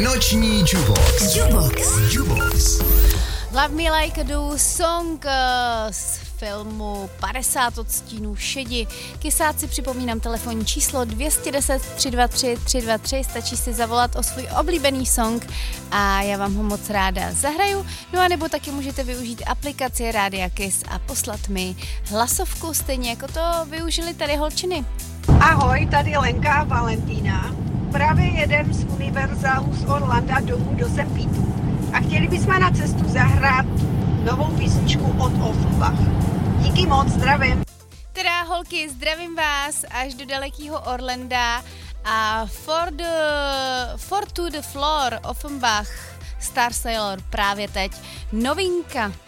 Noční Jukebox. Jukebox. Love Me Like I Do song z filmu 50 odstínů šedi. Kysáci, připomínám telefonní číslo 210 323 323, stačí si zavolat o svůj oblíbený song a já vám ho moc ráda zahraju. No a nebo taky můžete využít aplikaci Rádia Kiss a poslat mi hlasovku, stejně jako to využili tady holčiny. Ahoj, tady Lenka a Valentína. Právě jedem z Univerzálu z Orlanda domů do St. Peteru a chtěli bychom na cestu zahrát novou písničku od Offenbach. Díky moc, zdravím. Teda holky, zdravím vás až do dalekého Orlanda a For to the Floor Offenbach Star Sailor právě teď novinka.